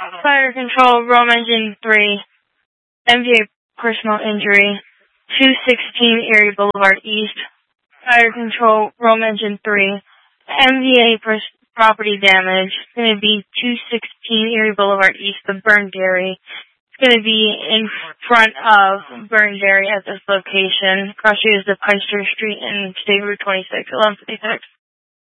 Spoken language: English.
Fire control, Rome Engine 3, MVA personal injury, 216 Erie Boulevard East. Fire control, Rome Engine 3, MVA property damage. It's going to be 216 Erie Boulevard East, the Burn Dairy. It's going to be in front of Burn Dairy at this location. Cross street is the Peister Street and State Route 26, 1156.